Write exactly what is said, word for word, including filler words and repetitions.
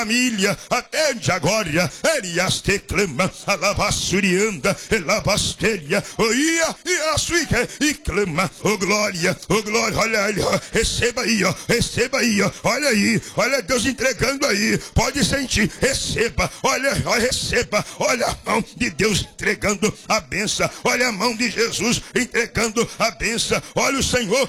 família, atende agora, Elias te clama, alabassurianda, elabasteria, oia, e a suíca, e clama, oh glória, oh glória, olha aí, ó, receba aí, ó, receba aí, ó, olha aí, olha Deus entregando aí, pode sentir, receba, olha, olha, receba, olha a mão de Deus entregando a benção, olha a mão de Jesus entregando a benção, olha o Senhor